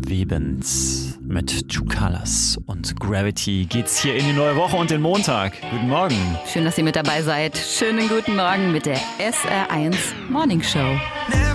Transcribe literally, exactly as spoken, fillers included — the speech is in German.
Webens mit Two Colors und Gravity geht's hier in die neue Woche und den Montag. Guten Morgen. Schön, dass ihr mit dabei seid. Schönen guten Morgen mit der S R eins Morning Show.